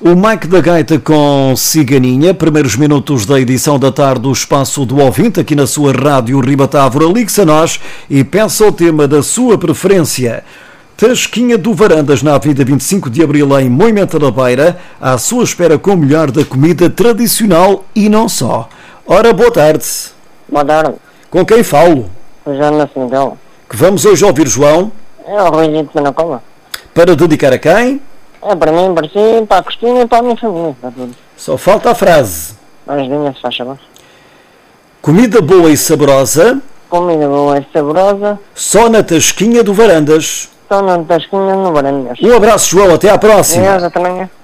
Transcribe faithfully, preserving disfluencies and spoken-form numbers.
O Mike da Gaita com Ciganinha, primeiros minutos da edição da tarde do Espaço do Ouvinte, aqui na sua rádio Ribatávora. Ligue-se a nós e peça o tema da sua preferência. Tasquinha do Varandas, na Avenida vinte e cinco de Abril, em Moimenta da Beira, à sua espera com o melhor da comida tradicional e não só. Ora, boa tarde. Boa tarde. Com quem falo? João Nascimento. Que vamos hoje ouvir, João? É o Ruizito de Manacoma. Para dedicar a quem? É para mim, para si, para a Cristina e para a minha família, para tudo. Só falta a frase. As linhas, se faz favor. Comida boa e saborosa, Comida boa e saborosa, só na Tasquinha do Varandas. só na Tasquinha no Varandas. Um abraço, João, até à próxima. Obrigado, até amanhã.